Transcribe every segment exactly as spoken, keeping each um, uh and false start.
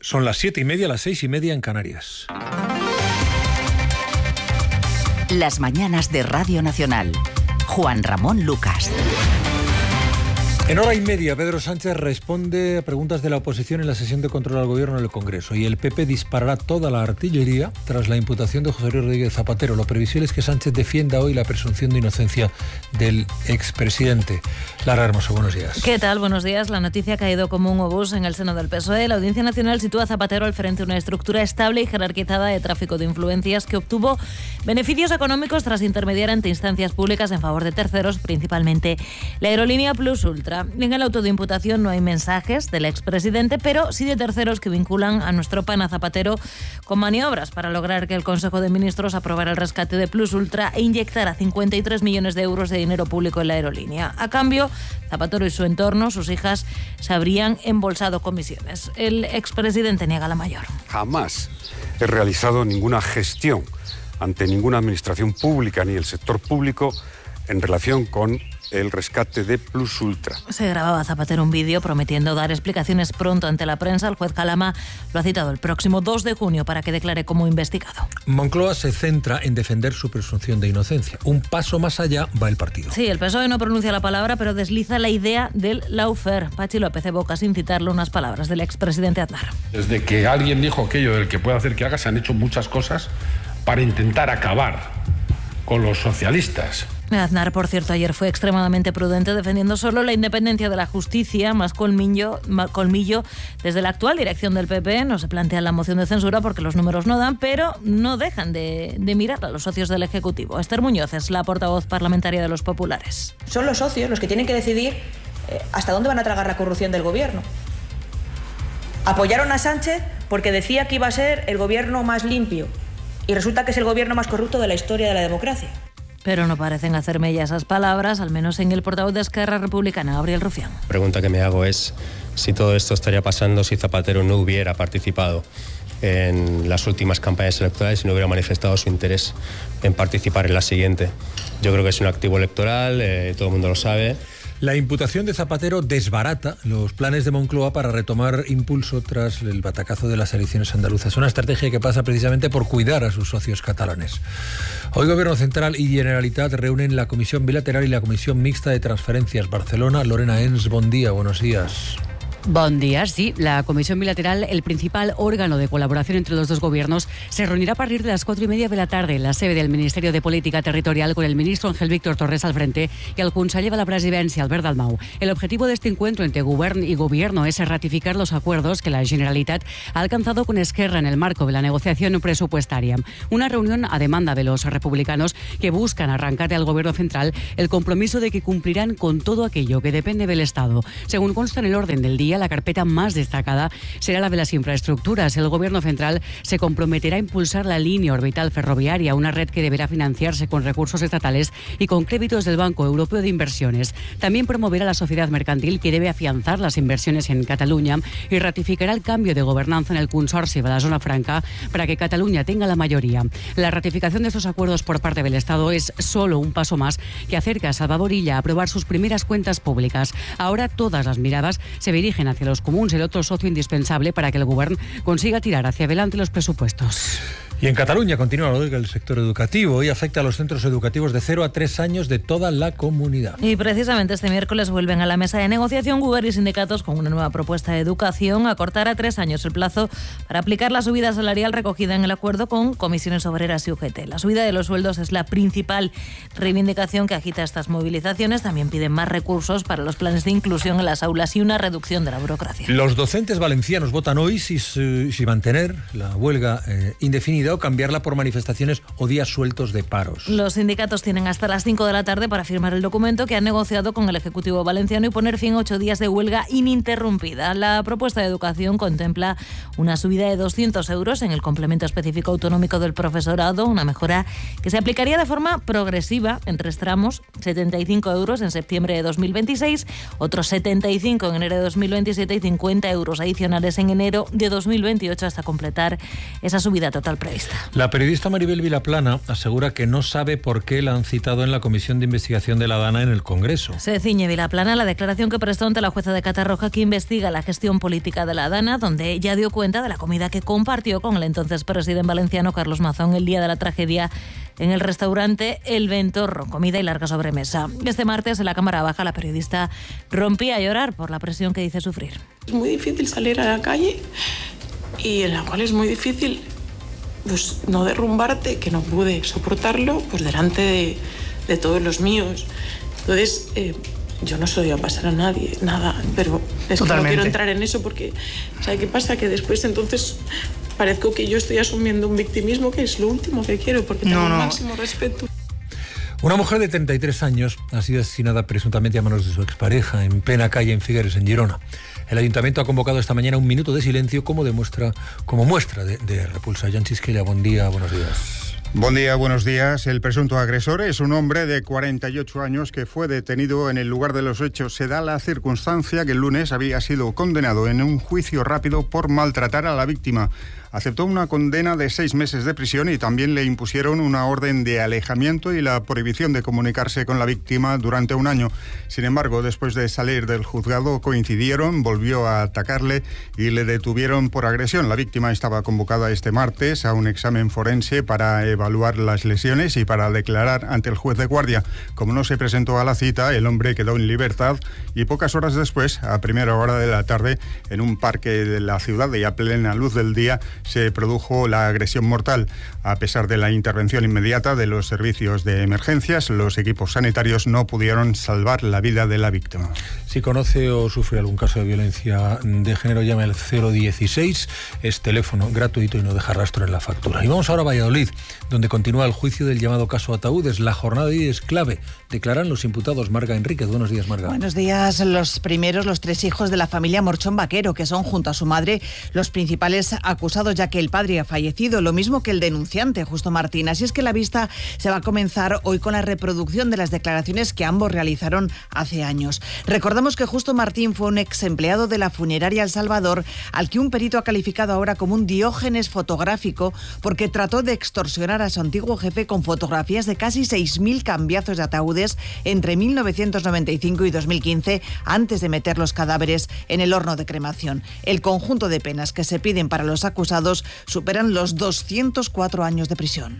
Son las siete y media, las seis y media en Canarias. Las mañanas de Radio Nacional. Juan Ramón Lucas. En hora y media, Pedro Sánchez responde a preguntas de la oposición en la sesión de control al Gobierno en el Congreso y el P P disparará toda la artillería tras la imputación de José Luis Rodríguez Zapatero. Lo previsible es que Sánchez defienda hoy la presunción de inocencia del expresidente. Lara Hermoso, buenos días. ¿Qué tal? Buenos días. La noticia ha caído como un obús en el seno del P S O E. La Audiencia Nacional sitúa a Zapatero al frente de una estructura estable y jerarquizada de tráfico de influencias que obtuvo beneficios económicos tras intermediar ante instancias públicas en favor de terceros, principalmente la aerolínea Plus Ultra. En el auto de imputación no hay mensajes del expresidente, pero sí de terceros que vinculan a nuestro pana Zapatero con maniobras para lograr que el Consejo de Ministros aprobara el rescate de Plus Ultra e inyectara cincuenta y tres millones de euros de dinero público en la aerolínea. A cambio, Zapatero y su entorno, sus hijas, se habrían embolsado comisiones. El expresidente niega la mayor. Jamás he realizado ninguna gestión ante ninguna administración pública ni el sector público en relación con el rescate de Plus Ultra. Se grababa Zapatero un vídeo prometiendo dar explicaciones pronto ante la prensa. El juez Calama lo ha citado el próximo dos de junio para que declare como investigado. Moncloa se centra en defender su presunción de inocencia. Un paso más allá va el partido. Sí, el P S O E no pronuncia la palabra, pero desliza la idea del lawfare. Pachi López evoca sin citarlo unas palabras del expresidente Aznar. Desde que alguien dijo aquello del que puede hacer que haga, se han hecho muchas cosas para intentar acabar con los socialistas. Aznar, por cierto, ayer fue extremadamente prudente defendiendo solo la independencia de la justicia, más colmillo, más colmillo desde la actual dirección del P P. No se plantea la moción de censura porque los números no dan, pero no dejan de, de mirar a los socios del Ejecutivo. Esther Muñoz es la portavoz parlamentaria de los populares. Son los socios los que tienen que decidir eh, hasta dónde van a tragar la corrupción del gobierno. Apoyaron a Sánchez porque decía que iba a ser el gobierno más limpio y resulta que es el gobierno más corrupto de la historia de la democracia. Pero no parecen hacer mella esas palabras, al menos en el portavoz de Esquerra Republicana, Gabriel Rufián. La pregunta que me hago es si todo esto estaría pasando si Zapatero no hubiera participado en las últimas campañas electorales y no hubiera manifestado su interés en participar en la siguiente. Yo creo que es un activo electoral, eh, todo el mundo lo sabe. La imputación de Zapatero desbarata los planes de Moncloa para retomar impulso tras el batacazo de las elecciones andaluzas. Una estrategia que pasa precisamente por cuidar a sus socios catalanes. Hoy Gobierno Central y Generalitat reúnen la Comisión Bilateral y la Comisión Mixta de Transferencias. Barcelona, Lorena Ens, buen día, buenos días. Buen día, sí. La Comisión Bilateral, el principal órgano de colaboración entre los dos gobiernos, se reunirá a partir de las cuatro y media de la tarde en la sede del Ministerio de Política Territorial con el ministro Ángel Víctor Torres al frente y el conseller de la Presidencia, Albert Dalmau. El objetivo de este encuentro entre Govern y Gobierno es ratificar los acuerdos que la Generalitat ha alcanzado con Esquerra en el marco de la negociación presupuestaria. Una reunión a demanda de los republicanos que buscan arrancarle al Gobierno central el compromiso de que cumplirán con todo aquello que depende del Estado. Según consta en el orden del día, la carpeta más destacada será la de las infraestructuras. El Gobierno central se comprometerá a impulsar la línea orbital ferroviaria, una red que deberá financiarse con recursos estatales y con créditos del Banco Europeo de Inversiones. También promoverá la sociedad mercantil, que debe afianzar las inversiones en Cataluña, y ratificará el cambio de gobernanza en el Consorci de la Zona Franca para que Cataluña tenga la mayoría. La ratificación de estos acuerdos por parte del Estado es solo un paso más que acerca a Salvador Illa a aprobar sus primeras cuentas públicas. Ahora todas las miradas se dirigen hacia los comuns, el otro socio indispensable para que el Govern consiga tirar hacia adelante los presupuestos. Y en Cataluña continúa lo del sector educativo y afecta a los centros educativos de cero a tres años de toda la comunidad. Y precisamente este miércoles vuelven a la mesa de negociación Govern y sindicatos con una nueva propuesta de educación: acortar a tres años el plazo para aplicar la subida salarial recogida en el acuerdo con comisiones obreras y U G T. La subida de los sueldos es la principal reivindicación que agita estas movilizaciones. También piden más recursos para los planes de inclusión en las aulas y una reducción de la burocracia. Los docentes valencianos votan hoy si, si mantener la huelga eh, indefinida o cambiarla por manifestaciones o días sueltos de paros. Los sindicatos tienen hasta las cinco de la tarde para firmar el documento que han negociado con el Ejecutivo valenciano y poner fin a ocho días de huelga ininterrumpida. La propuesta de educación contempla una subida de doscientos euros en el complemento específico autonómico del profesorado, una mejora que se aplicaría de forma progresiva en tres tramos: setenta y cinco euros en septiembre de dos mil veintiséis, otros setenta y cinco en enero de dos mil veintisiete y cincuenta euros adicionales en enero de dos mil veintiocho hasta completar esa subida total prevista. periodista. La periodista Maribel Vilaplana asegura que no sabe por qué la han citado en la comisión de investigación de la DANA en el Congreso. Se ciñe Vilaplana la declaración que prestó ante la jueza de Catarroja que investiga la gestión política de la DANA, donde ella dio cuenta de la comida que compartió con el entonces presidente valenciano Carlos Mazón el día de la tragedia en el restaurante El Ventorro, comida y larga sobremesa. Este martes en la Cámara Baja la periodista rompía a llorar por la presión que dice sufrir. Es muy difícil salir a la calle y en la cual es muy difícil pues no derrumbarte, que no pude soportarlo pues delante de, de todos los míos. Entonces eh, yo no se lo iba a pasar a nadie, nada, pero es que no quiero entrar en eso porque ¿sabe qué pasa? Que después entonces parezco que yo estoy asumiendo un victimismo que es lo último que quiero porque tengo no, no. el máximo respeto. Una mujer de treinta y tres años ha sido asesinada presuntamente a manos de su expareja en plena calle en Figueres, en Girona. El ayuntamiento ha convocado esta mañana un minuto de silencio como, demuestra, como muestra de, de repulsa. Jan Chisquella, buen día, buenos días. Buen día, buenos días. El presunto agresor es un hombre de cuarenta y ocho años que fue detenido en el lugar de los hechos. Se da la circunstancia que el lunes había sido condenado en un juicio rápido por maltratar a la víctima. Aceptó una condena de seis meses de prisión y también le impusieron una orden de alejamiento y la prohibición de comunicarse con la víctima durante un año. Sin embargo, después de salir del juzgado coincidieron, volvió a atacarle y le detuvieron por agresión. La víctima estaba convocada este martes a un examen forense para evaluar las lesiones y para declarar ante el juez de guardia. Como no se presentó a la cita, el hombre quedó en libertad y pocas horas después, a primera hora de la tarde, en un parque de la ciudad y a plena luz del día, se produjo la agresión mortal. A pesar de la intervención inmediata de los servicios de emergencias, los equipos sanitarios no pudieron salvar la vida de la víctima. Si conoce o sufre algún caso de violencia de género, llame al cero dieciséis, es teléfono gratuito y no deja rastro en la factura. Y vamos ahora a Valladolid, donde continúa el juicio del llamado caso Ataúdes. La jornada de hoy es clave. Declaran los imputados. Marga Enríquez, buenos días, Marga. Buenos días. Los primeros, los tres hijos de la familia Morchón Vaquero, que son, junto a su madre, los principales acusados, ya que el padre ha fallecido, lo mismo que el denunciante, Justo Martín. Así es que la vista se va a comenzar hoy con la reproducción de las declaraciones que ambos realizaron hace años. Recordamos que Justo Martín fue un ex empleado de la funeraria El Salvador, al que un perito ha calificado ahora como un Diógenes fotográfico, porque trató de extorsionar a su antiguo jefe con fotografías de casi seis mil cambiazos de ataúdes entre mil novecientos noventa y cinco y dos mil quince, antes de meter los cadáveres en el horno de cremación. El conjunto de penas que se piden para los acusados superan los doscientos cuatro años de prisión.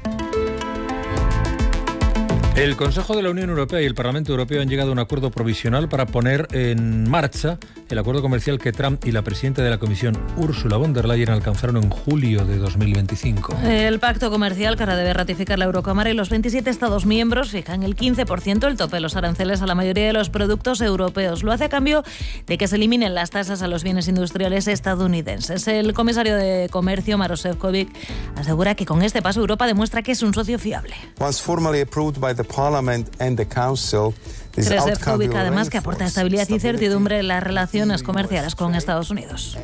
El Consejo de la Unión Europea y el Parlamento Europeo han llegado a un acuerdo provisional para poner en marcha el acuerdo comercial que Trump y la presidenta de la Comisión, Ursula von der Leyen, alcanzaron en julio de dos mil veinticinco. El pacto comercial que ahora debe ratificar la Eurocámara y los veintisiete Estados miembros fijan el quince por ciento el tope de los aranceles a la mayoría de los productos europeos. Lo hace a cambio de que se eliminen las tasas a los bienes industriales estadounidenses. El comisario de Comercio, Maroš Šefčovič, asegura que con este paso Europa demuestra que es un socio fiable. Once formally approved by the Parliament and the Council, Šefčovič además que aporta estabilidad y certidumbre en las relaciones comerciales con Estados Unidos.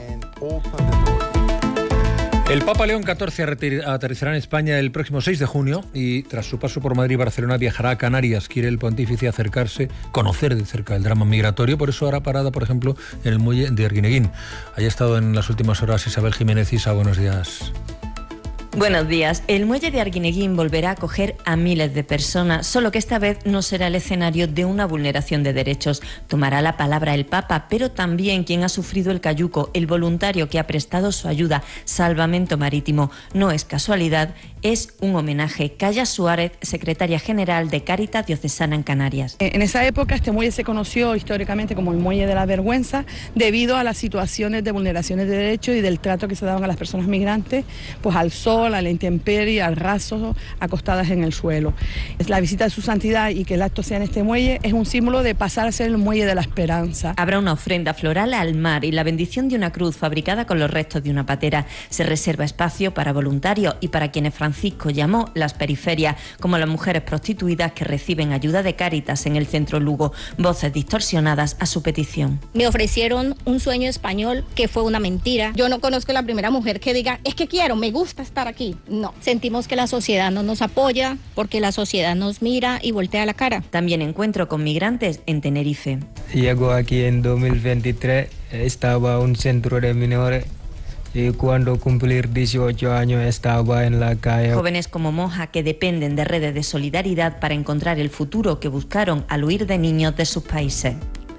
El Papa León catorce aterrizará en España el próximo seis de junio y tras su paso por Madrid y Barcelona viajará a Canarias. Quiere el pontífice acercarse, conocer de cerca el drama migratorio, por eso hará parada, por ejemplo, en el muelle de Arguineguín. Haya estado en las últimas horas Isabel Jiménez. Isa, buenos días. Buenos días. El muelle de Arguineguín volverá a acoger a miles de personas, solo que esta vez no será el escenario de una vulneración de derechos. Tomará la palabra el Papa, pero también quien ha sufrido el cayuco, el voluntario que ha prestado su ayuda, Salvamento Marítimo. No es casualidad, es un homenaje. Calla Suárez, secretaria general de Cáritas Diocesana en Canarias. En esa época este muelle se conoció históricamente como el muelle de la vergüenza debido a las situaciones de vulneraciones de derechos y del trato que se daban a las personas migrantes, pues al sol, a la intemperie, al raso, acostadas en el suelo. Es la visita de su santidad y que el acto sea en este muelle es un símbolo de pasar a ser el muelle de la esperanza. Habrá una ofrenda floral al mar y la bendición de una cruz fabricada con los restos de una patera. Se reserva espacio para voluntarios y para quienes Francisco llamó las periferias, como las mujeres prostituidas que reciben ayuda de Cáritas en el centro Lugo. Voces distorsionadas a su petición. Me ofrecieron un sueño español que fue una mentira. Yo no conozco la primera mujer que diga, es que quiero, me gusta estar aquí. No, sentimos que la sociedad no nos apoya porque la sociedad nos mira y voltea la cara. También encuentro con migrantes en Tenerife. Llego aquí en dos mil veintitrés, estaba en un centro de menores y cuando cumplir dieciocho años estaba en la calle. Jóvenes como Moja que dependen de redes de solidaridad para encontrar el futuro que buscaron al huir de niños de sus países.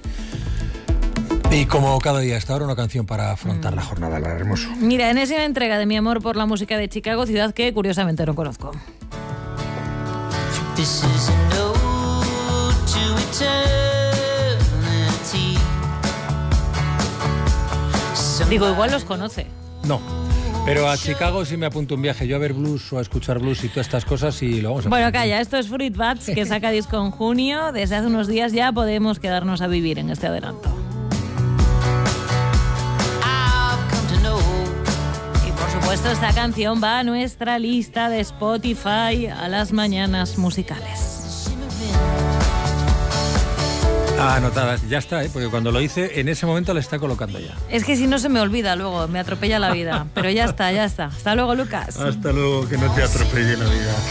Y como cada día hasta ahora, una canción para afrontar mm. la jornada, la hermoso. Mira, enésima entrega de Mi amor por la música de Chicago, ciudad que curiosamente no conozco. This is an ode to eternity. Digo, igual los conoce. No. Pero a Chicago sí me apunto un viaje. Yo a ver blues o a escuchar blues y todas estas cosas y lo vamos a Bueno, calla, esto es Fruit Bats, que saca disco en junio. Desde hace unos días ya podemos quedarnos a vivir en este adelanto. Y por supuesto esta canción va a nuestra lista de Spotify a las mañanas musicales. Ah, anotada, ya está, ¿eh? Porque cuando lo hice, en ese momento la está colocando ya. Es que si no se me olvida luego, me atropella la vida. Pero ya está, ya está. Hasta luego, Lucas. Hasta luego, que no te atropelle la vida.